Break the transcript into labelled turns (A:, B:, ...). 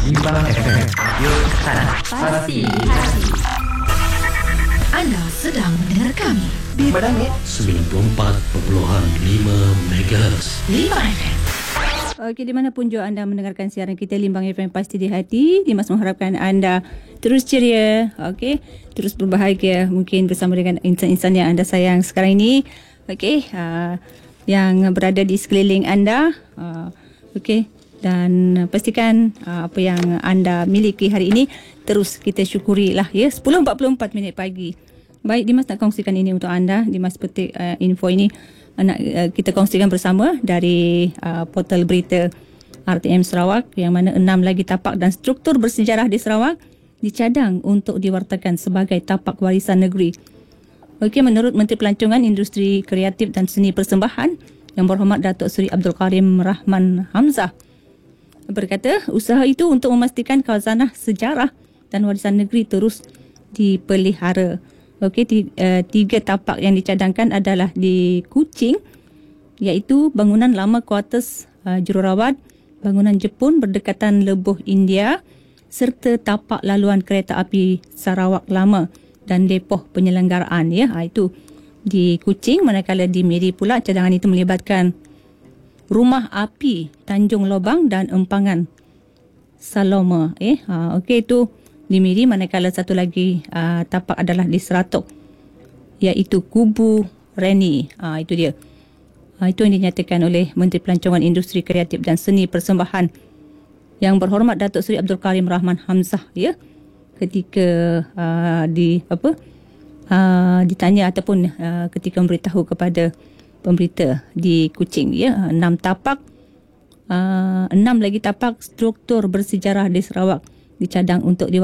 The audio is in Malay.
A: Bimbang FM. Radio Ketan.
B: Pasti hati. Anda sedang mendengar kami
A: Di Madani
C: 94.5 MHz.
B: Limbang FM.
D: Okey, di mana pun juga anda mendengarkan siaran kita Limbang FM Pasti di Hati. Dimas mengharapkan anda terus ceria, okey, terus berbahagia mungkin bersama dengan insan-insan yang anda sayang sekarang ini. Okey, yang berada di sekeliling anda. Okey, dan pastikan apa yang anda miliki hari ini terus kita syukurilah ya. 10.44 minit pagi. Baik, Dimas nak kongsikan ini untuk anda. Dimas petik info ini nak kita kongsikan bersama dari portal berita RTM Sarawak, yang mana 6 lagi tapak dan struktur bersejarah di Sarawak dicadang untuk diwartakan sebagai tapak warisan negeri. Okey, menurut Menteri Pelancongan Industri Kreatif dan Seni Persembahan Yang Berhormat Datuk Seri Abdul Karim Rahman Hamzah berkata, usaha itu untuk memastikan khazanah sejarah dan warisan negeri terus dipelihara. Okey, 3 tapak yang dicadangkan adalah di Kuching, iaitu bangunan lama kuartus jururawat, bangunan Jepun berdekatan Lebuh India, serta tapak laluan kereta api Sarawak Lama dan depoh penyelenggaraan ya. Itu di Kuching. Manakala di Miri pula cadangan itu melibatkan rumah api Tanjung Lobang dan empangan Saloma. Okey, itu di Miri. Manakala satu lagi tapak adalah di Seratok, iaitu Kubu Reni. Itu dia. Itu yang dinyatakan oleh Menteri Pelancongan Industri Kreatif dan Seni Persembahan Yang Berhormat Datuk Seri Abdul Karim Rahman Hamzah ya, ketika ditanya ataupun ketika memberitahu kepada pemberita di Kuching ya. 6 tapak, 6 lagi tapak struktur bersejarah di Sarawak dicadang untuk